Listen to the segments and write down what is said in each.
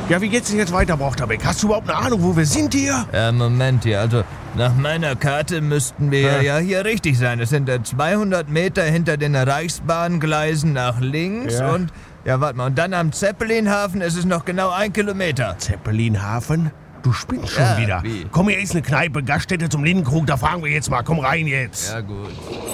Ja, wie geht's denn jetzt weiter, Brochterbeck? Hast du überhaupt eine Ahnung, wo wir sind hier? Moment hier, also nach meiner Karte müssten wir ja hier richtig sein. Es sind 200 Meter hinter den Reichsbahngleisen nach links und, warte mal, und dann am Zeppelinhafen ist es noch genau 1 Kilometer. Zeppelinhafen? Du spinnst schon wieder. Wie? Komm, hier ist eine Kneipe, Gaststätte zum Lindenkrug, da fahren wir jetzt mal. Komm rein jetzt. Ja, gut.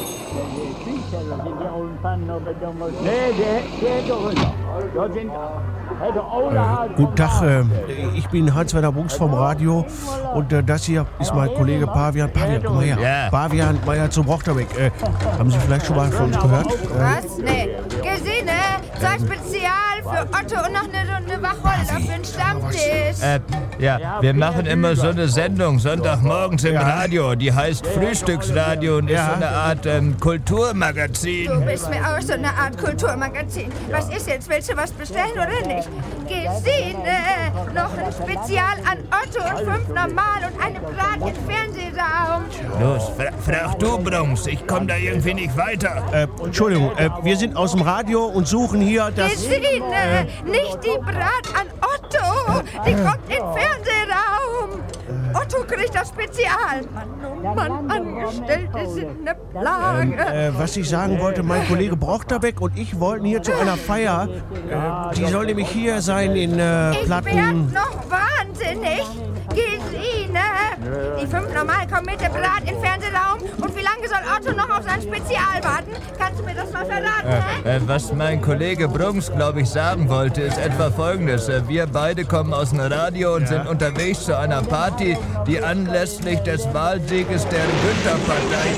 Guten Tag, ich bin Hans-Werner Bunks vom Radio und das hier ist mein Kollege Pavian. Pavian, komm mal her. Ja. Pavian Meier zum Brochterbeck. Haben Sie vielleicht schon mal von uns gehört? Was? Nee. Gesine, zwei Spezial für Otto und noch eine Runde Wacholder für den Stammtisch. Wir machen immer so eine Sendung Sonntagmorgens im Radio. Die heißt Frühstücksradio und ist so eine Art Kulturmagazin. Du bist mir auch so eine Art Kulturmagazin. Was ist jetzt? Willst du was bestellen oder nicht? Gesine, noch ein Spezial an Otto und 5 normal und eine Brat im Fernsehraum. Los, frag du, Brunks. Ich komm da irgendwie nicht weiter. Entschuldigung, wir sind aus dem Radio und suchen hier das... Gesine, nicht die Brat an Otto. Die kommt in den Fernsehraum. Otto kriegt das Spezial. Mann, oh Mann, Angestellte sind eine Plage. Was ich sagen wollte, mein Kollege Brochterbeck und ich wollten hier zu einer Feier. Die soll nämlich hier sein in Ich werd Platten... noch wahnsinnig. Gesine, die 5 normal kommen mit dem Brat in den Fernsehraum. Und wie lange soll Otto noch auf sein Spezial warten? Kannst du mir das mal verraten? Was mein Kollege Brunks, glaube ich, sagen wollte, ist etwa Folgendes. Wir beide kommen aus dem Radio und sind unterwegs zu einer Party, die anlässlich des Wahlsieges der Günther-Partei...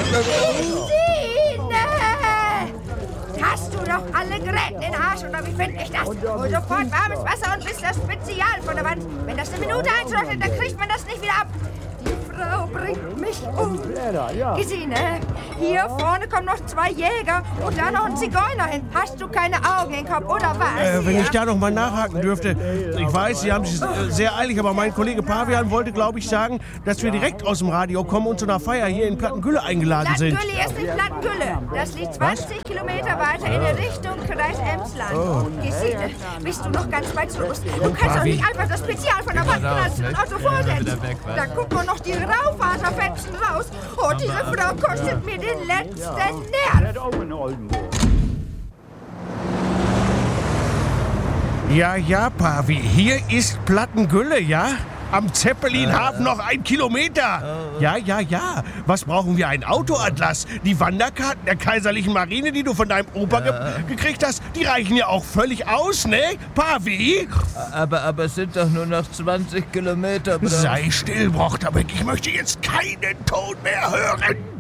Gesine! Hast du doch alle Geräte in den Arsch oder wie finde ich das? Hol sofort warmes Wasser und bis das Spezial von der Wand. Wenn das eine Minute eintrocknet, dann kriegt man das nicht wieder ab. Die Frau bringt mich um. Gesine, hier vorne kommen noch 2 Jäger und da noch ein Zigeuner hin. Hast du keine Augen im Kopf, oder was? Wenn ich da noch mal nachhaken dürfte. Ich weiß, Sie haben sich sehr eilig, aber mein Kollege Pavian wollte, glaube ich, sagen, dass wir direkt aus dem Radio kommen und zu einer Feier hier in Plattengülle eingeladen sind. Plattengülle ist nicht Plattengülle. Das liegt 20 Kilometer weiter in der Richtung Kreis Emsland. Gesine, bist du noch ganz weit los? Du kannst doch nicht einfach das Spezial von der Wand kratzen und Otto vorsetzen. Da gucken wir noch die Raufaserfetzen raus. Oh, diese Frau kostet mir den letzten Nerv. Ja, Pavi, hier ist Plattengülle, ja? Am Zeppelinhafen noch 1 Kilometer. Ja. Was brauchen wir? Ein Autoatlas? Die Wanderkarten der Kaiserlichen Marine, die du von deinem Opa gekriegt hast, die reichen ja auch völlig aus, ne? Pavi? Aber es sind doch nur noch 20 Kilometer, Brunks. Sei still, Brochterbeck. Ich möchte jetzt keinen Ton mehr hören.